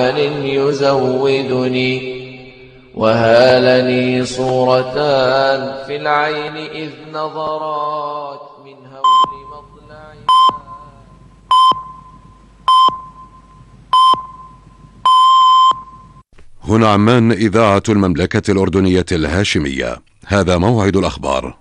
يزودني وهالني صورتان في العين إذ نظرات من هول مطلعها. هنا عمان، إذاعة المملكة الأردنية الهاشمية. هذا موعد الأخبار.